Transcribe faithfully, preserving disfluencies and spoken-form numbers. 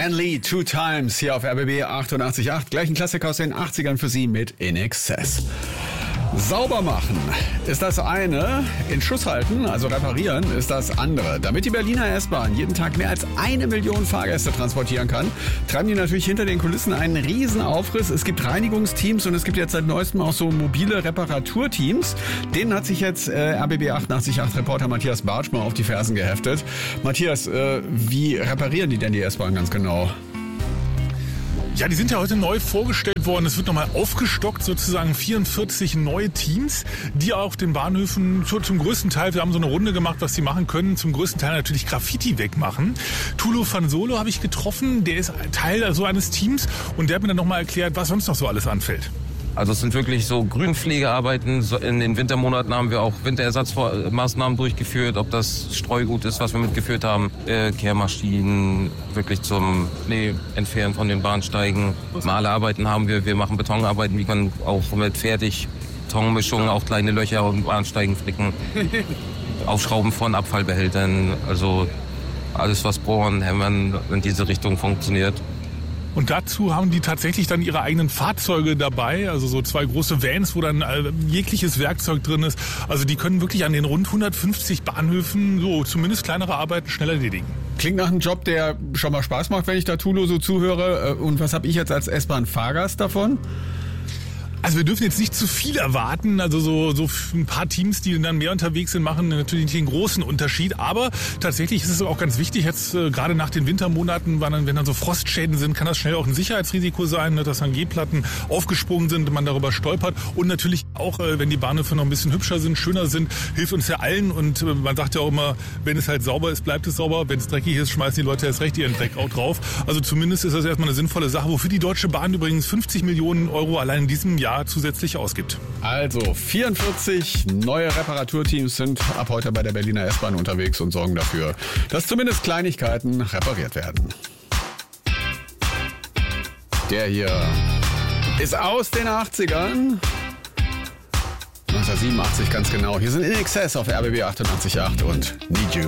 Ann Lee, Two Times, hier auf R B B achtundachtzig Komma acht. Gleich ein Klassiker aus den achtzigern für Sie mit In Excess. Sauber machen ist das eine, in Schuss halten, also reparieren, ist das andere. Damit die Berliner S-Bahn jeden Tag mehr als eine Million Fahrgäste transportieren kann, treiben die natürlich hinter den Kulissen einen riesen Aufriss. Es gibt Reinigungsteams und es gibt jetzt seit neuestem auch so mobile Reparaturteams. Denen hat sich jetzt äh, R B B achtundachtzig Komma acht Reporter Matthias Bartsch mal auf die Fersen geheftet. Matthias, äh, wie reparieren die denn die S-Bahn ganz genau? Ja, die sind ja heute neu vorgestellt worden. Es wird nochmal aufgestockt, sozusagen vierundvierzig neue Teams, die auf den Bahnhöfen zum größten Teil, wir haben so eine Runde gemacht, was sie machen können, zum größten Teil natürlich Graffiti wegmachen. Tulo van Solo habe ich getroffen, der ist Teil so eines Teams und der hat mir dann nochmal erklärt, was sonst noch so alles anfällt. Also es sind wirklich so Grünpflegearbeiten. In den Wintermonaten haben wir auch Winterersatzmaßnahmen durchgeführt. Ob das Streugut ist, was wir mitgeführt haben, äh, Kehrmaschinen, wirklich zum Schnee entfernen von den Bahnsteigen. Malerarbeiten haben wir, wir machen Betonarbeiten. Wir können auch mit Fertigbetonmischungen auch kleine Löcher und Bahnsteigen flicken. Aufschrauben von Abfallbehältern, also alles was bohren, hämmern in diese Richtung funktioniert. Und dazu haben die tatsächlich dann ihre eigenen Fahrzeuge dabei, also so zwei große Vans, wo dann äh, jegliches Werkzeug drin ist. Also die können wirklich an den rund hundertfünfzig Bahnhöfen so zumindest kleinere Arbeiten schnell erledigen. Klingt nach einem Job, der schon mal Spaß macht, wenn ich da Tulo so zuhöre. Und was habe ich jetzt als S-Bahn-Fahrgast davon? Also wir dürfen jetzt nicht zu viel erwarten. Also so, so ein paar Teams, die dann mehr unterwegs sind, machen natürlich nicht den großen Unterschied. Aber tatsächlich ist es auch ganz wichtig, jetzt äh, gerade nach den Wintermonaten, wenn dann, wenn dann so Frostschäden sind, kann das schnell auch ein Sicherheitsrisiko sein, ne, dass dann Gehplatten aufgesprungen sind, man darüber stolpert. Und natürlich auch, äh, wenn die Bahnhöfe noch ein bisschen hübscher sind, schöner sind, hilft uns ja allen. Und äh, man sagt ja auch immer, wenn es halt sauber ist, bleibt es sauber. Wenn es dreckig ist, schmeißen die Leute erst recht ihren Dreck auch drauf. Also zumindest ist das erstmal eine sinnvolle Sache, wofür die Deutsche Bahn übrigens fünfzig Millionen Euro allein in diesem Jahr zusätzlich ausgibt. Also vierundvierzig neue Reparaturteams sind ab heute bei der Berliner S-Bahn unterwegs und sorgen dafür, dass zumindest Kleinigkeiten repariert werden. Der hier ist aus den achtzigern. neunzehnhundertsiebenundachtzig ganz genau. Hier sind In Excess auf R B B achtundachtzig Komma acht und Need You.